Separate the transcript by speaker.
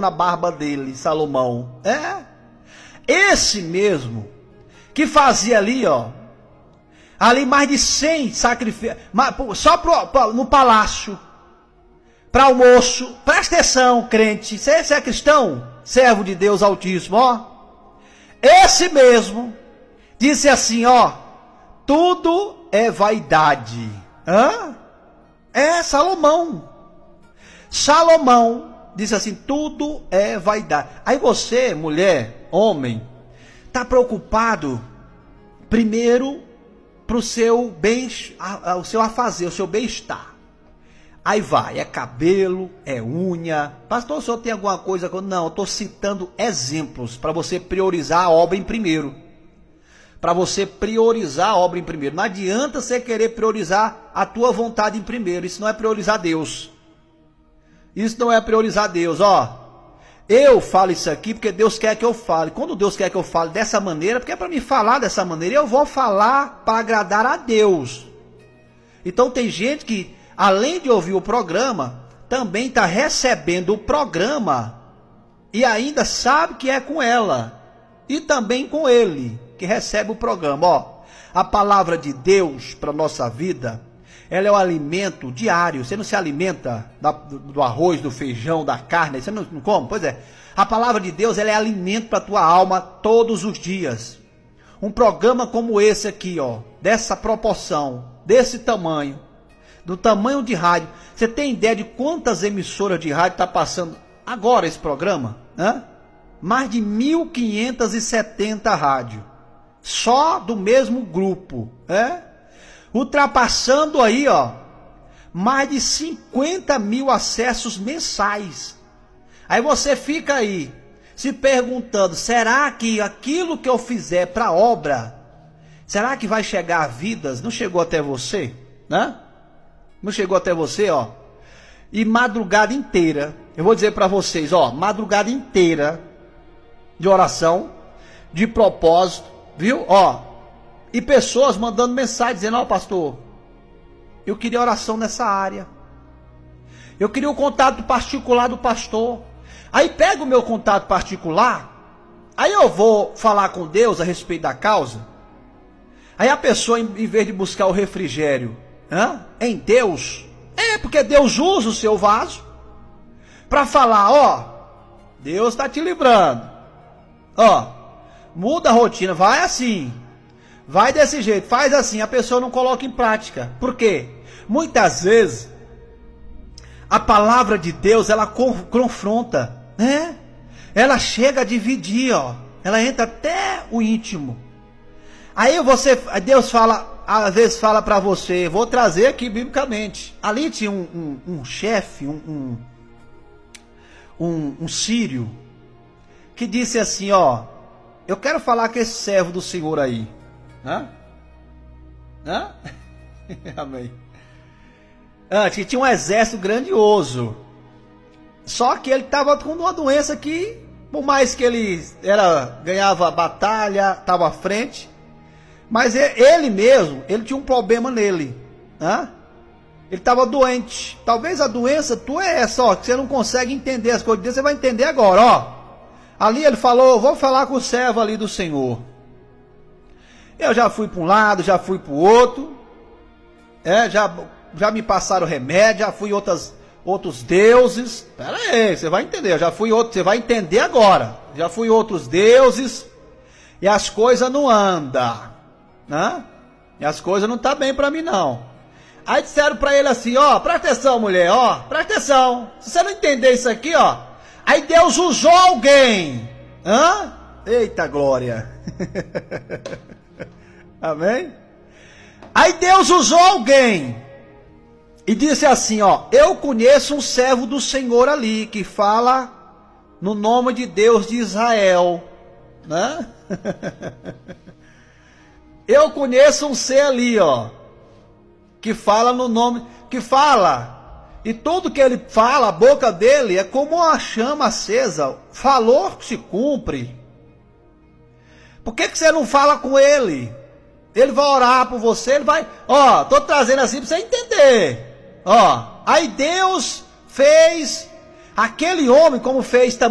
Speaker 1: na barba dele, Salomão. Esse mesmo, que fazia ali, ali mais de 100 sacrifícios, só no palácio, para almoço. Presta atenção, crente, você é cristão, servo de Deus Altíssimo, esse mesmo, disse assim, tudo é vaidade. Salomão. Salomão disse assim, tudo é vaidade. Aí você, mulher, homem, está preocupado primeiro para o seu bem, o seu afazer, o seu bem-estar. Aí vai, é cabelo, é unha. Pastor, o senhor tem alguma coisa? Não, eu estou citando exemplos para você priorizar a obra em primeiro. Para você priorizar a obra em primeiro. Não adianta você querer priorizar a tua vontade em primeiro. Isso não é priorizar Deus. Isso não é priorizar Deus. Eu falo isso aqui porque Deus quer que eu fale. Quando Deus quer que eu fale dessa maneira, porque é para me falar dessa maneira, eu vou falar para agradar a Deus. Então tem gente que, além de ouvir o programa, também está recebendo o programa e ainda sabe que é com ela e também com ele que recebe o programa. A palavra de Deus para a nossa vida, ela é um alimento diário. Você não se alimenta do arroz, do feijão, da carne, você não come? Pois é, a palavra de Deus, ela é alimento para a tua alma todos os dias. Um programa como esse aqui, dessa proporção, desse tamanho, do tamanho de rádio. Você tem ideia de quantas emissoras de rádio está passando agora esse programa? Mais de 1.570 rádios. Só do mesmo grupo. Ultrapassando aí, mais de 50 mil acessos mensais. Aí você fica aí, se perguntando, será que aquilo que eu fizer para a obra, será que vai chegar a vidas? Não chegou até você? Não chegou até você, E madrugada inteira, eu vou dizer para vocês, madrugada inteira de oração, de propósito, viu? E pessoas mandando mensagem dizendo, pastor, eu queria oração nessa área. Eu queria o contato particular do pastor. Aí pega o meu contato particular, aí eu vou falar com Deus a respeito da causa. Aí a pessoa, em vez de buscar o refrigério em Deus, porque Deus usa o seu vaso para falar, Deus está te livrando. Muda a rotina, vai assim. Vai desse jeito, faz assim, a pessoa não coloca em prática. Por quê? Muitas vezes, a palavra de Deus, ela confronta, Ela chega a dividir, Ela entra até o íntimo. Aí Deus fala, às vezes fala para você, vou trazer aqui biblicamente. Ali tinha um chefe, um sírio, que disse assim, eu quero falar com esse servo do Senhor aí. Amém. Antes tinha um exército grandioso. Só que ele estava com uma doença que, por mais que ele ganhava batalha, estava à frente, mas ele mesmo, ele tinha um problema nele. Ele estava doente. Talvez a doença tua é essa, que você não consegue entender as coisas de Deus, você vai entender agora, Ali ele falou, vou falar com o servo ali do Senhor. Eu já fui para um lado, já fui para o outro. Já me passaram remédio, já fui em outros deuses. Espera aí, você vai entender. Você vai entender agora. Já fui em outros deuses. E as coisas não andam. E as coisas não estão bem para mim, não. Aí disseram para ele assim, presta atenção, mulher, presta atenção. Se você não entender isso aqui, aí Deus usou alguém. Eita glória. Amém? Aí Deus usou alguém e disse assim, eu conheço um servo do Senhor ali, que fala no nome de Deus de Israel, Eu conheço um ser ali, que fala no nome, e tudo que ele fala, a boca dele é como uma chama acesa, falou se cumpre. Por que você não fala com ele? Ele vai orar por você, ele vai... Estou trazendo assim para você entender. Aí Deus fez aquele homem como fez também